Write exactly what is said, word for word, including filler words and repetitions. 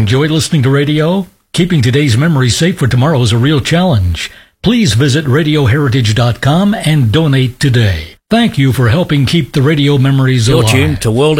Enjoy listening to radio? Keeping today's memories safe for tomorrow is a real challenge. Please visit radio heritage dot com and donate today. Thank you for helping keep the radio memories alive. You're tuned to World